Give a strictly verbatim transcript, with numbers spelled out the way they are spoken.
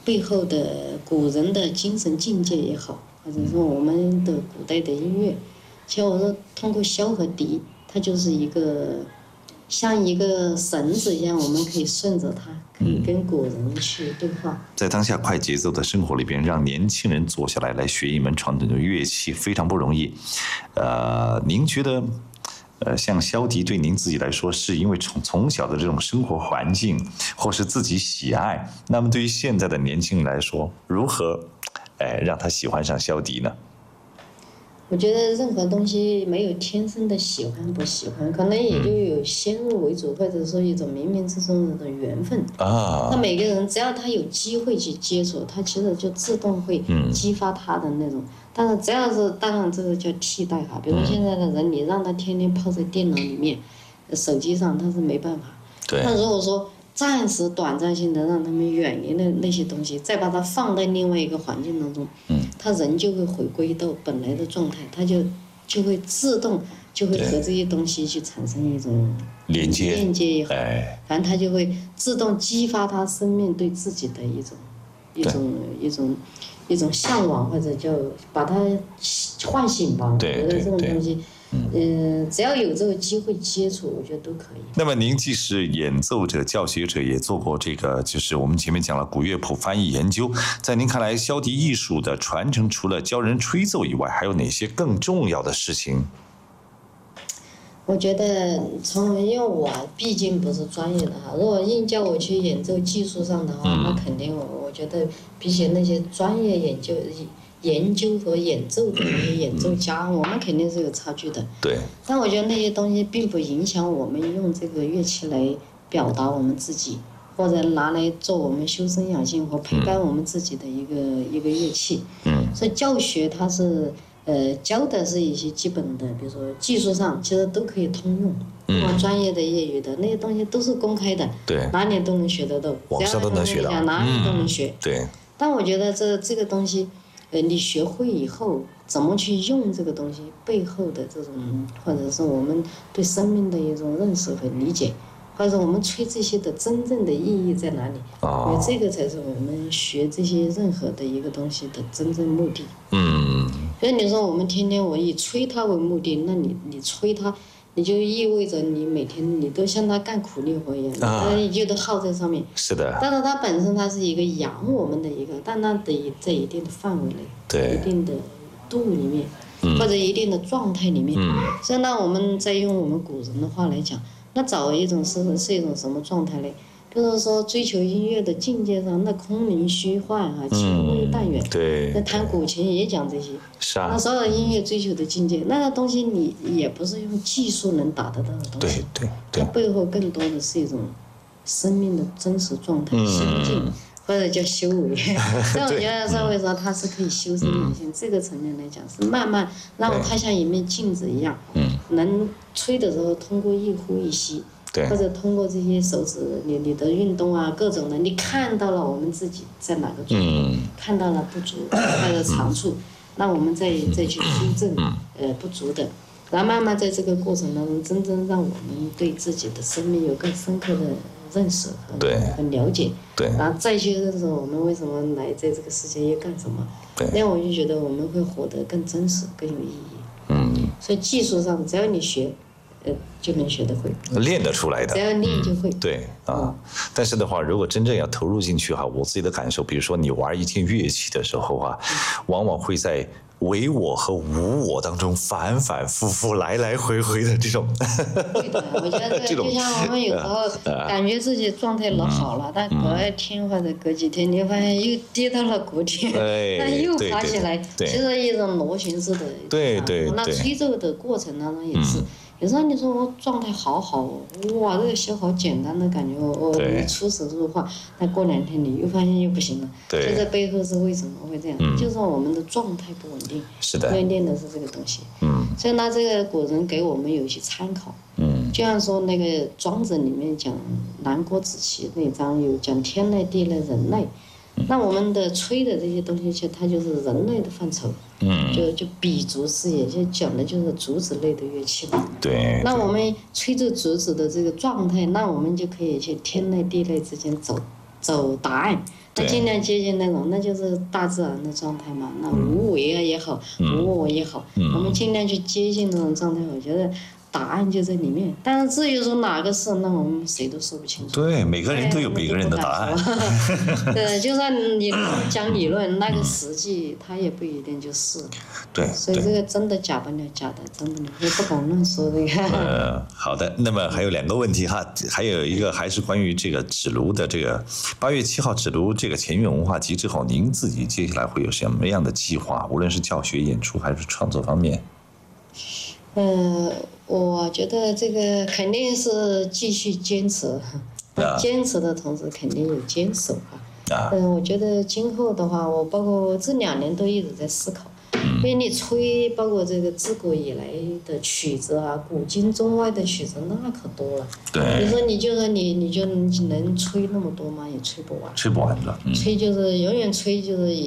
背后的古人的精神境界也好，或者说我们的古代的音乐，其实我说通过箫和笛，它就是一个像一个绳子一样，我们可以顺着它，可以跟古人去对话。 在当下快节奏的生活里边，让年轻人坐下来来学一门传统的乐器非常不容易。呃，您觉得？呃，像箫笛对您自己来说，是因为从从小的这种生活环境，或是自己喜爱。那么对于现在的年轻人来说，如何，哎，让他喜欢上箫笛呢？ 我觉得任何东西没有天生的喜欢不喜欢，可能也就有先入为主，或者说一种冥冥之中的缘分啊。那每个人只要他有机会去接触，他其实就自动会激发他的那种。嗯、但是只要是当然这个叫替代哈，比如说现在的人，你让他天天泡在电脑里面、手机上，他是没办法。 对。 那如果说暂时短暂性的让他们远离了那些东西，再把它放在另外一个环境当中，嗯，他人就会回归到本来的状态，他就就会自动就会和这些东西去产生一种连接， 链接也好，哎，反正他就会自动激发他生命对自己的一种一种一种一种向往，或者叫把它唤醒吧。我觉得这种东西。嗯、呃，只要有这个机会接触，我觉得都可以。 那么您既是演奏者、教学者，也做过这个，就是我们前面讲了古乐谱翻译研究。在您看来，箫笛艺术的传承，除了教人吹奏以外，还有哪些更重要的事情？ 我觉得从因为我毕竟不是专业的哈，如果硬叫我去演奏技术上的话，嗯、那肯定我我觉得比起那些专业研究。研究和演奏的那些演奏家，我们肯定是有差距的。 对。 但我觉得那些东西并不影响我们用这个乐器来表达我们自己，或者拿来做我们修身养性和陪伴我们自己的一个、嗯、一个乐器。嗯。所以教学它是呃教的是一些基本的，比如说技术上其实都可以通用，不管专业的、业余的那些东西都是公开的， 对， 哪里都能学得到， 网上都能学到， 哪里都能学。 嗯、对。 但我觉得这这个东西。呃，你学会以后怎么去用这个东西背后的这种，或者是我们对生命的一种认识和理解，或者我们吹这些的真正的意义在哪里？哦，因为这个才是我们学这些任何的一个东西的真正目的。嗯。所以你说我们天天我以吹它为目的，那你你吹它。你就意味着你每天你都像他干苦力活一样，啊，你就都耗在上面。 是的。 但是它本身它是一个养我们的一个，但它得在一定的范围内， 对， 一定的度里面，嗯、或者一定的状态里面。嗯。所以那我们再用我们古人的话来讲，那找一种是是一种什么状态呢？比如说追求音乐的境界上，那空灵虚幻啊，情微淡远。 嗯、对。 那弹古琴也讲这些。 是啊。 那所有音乐追求的境界，那个东西你也不是用技术能达得到的东西。 对对对。 它背后更多的是一种生命的真实状态、心境，嗯、或者叫修为。所以我觉得社会说它是可以修身养性，嗯、这个层面来讲是慢慢让它像一面镜子一样，嗯、能吹的时候通过一呼一吸。或者通过这些手指你你的运动啊，各种的，你看到了我们自己在哪个状态，嗯、看到了不足或者长处，嗯、那我们再再去修正，嗯、呃不足的，然后慢慢在这个过程当中，真正让我们对自己的生命有更深刻的认识和和了解， 对， 然后再去认识我们为什么来在这个世界要干什么，那样我就觉得我们会活得更真实、更有意义。嗯，所以技术上只要你学。就能学得会， 练得出来的， 只要练就会。 嗯、对啊，嗯、但是的话，如果真正要投入进去哈，我自己的感受，比如说你玩一件乐器的时候啊，嗯、往往会在唯我和无我当中反反复复、来来回回的这种。 对的，我觉得就像我们有时候感觉自己状态老好了，嗯、但隔一天或者隔几天，你发现又跌到了谷底，但又爬起来，其实一种螺旋式的。 对对对。 那吹奏的过程当中也是。嗯有时候你说我状态好好，哇，这个箫好简单的感觉，我我出手入化，但过两天你又发现又不行了。对。就这背后是为什么会这样？嗯、就是我们的状态不稳定。 是的。 所以练的是这个东西。嗯。所以那这个古人给我们有一些参考。嗯。就像说那个《庄子》里面讲南郭子期那章有讲天籁、地籁、人籁。那我们的吹的这些东西，其实它就是人类的范畴，嗯，就就比竹子，也就讲的就是竹子类的乐器嘛。 对。 那我们吹着竹子的这个状态，那我们就可以去天籁地籁之间走走答案， 那尽量接近那种，那就是大自然的状态嘛。那无为啊也好， 嗯、 无我也好， 嗯、 我们尽量去接近那种状态。我觉得答案就在里面。但是至于说哪个是，那我们谁都说不清楚。 对，每个人都有每个人的答案。 对，就算你讲理论，那个实际它也不一定就是。 对。 所以这个真的假不了，假的真不了，也不敢乱说这个。 呃，好的。那么还有两个问题哈，还有一个还是关于这个指炉的这个八月七号指炉这个前院文化节之后，您自己接下来会有什么样的计划？无论是教学、演出还是创作方面。 嗯、呃，我觉得这个肯定是继续坚持，啊、坚持的同时肯定有坚守啊。嗯、呃，我觉得今后的话，我包括这两年都一直在思考，因为你吹包括这个自古以来的曲子啊，古今中外的曲子那可多了。 对。 你说你就说你你就能吹那么多吗？也吹不完。 吹不完了。嗯、 吹就是永远吹就是。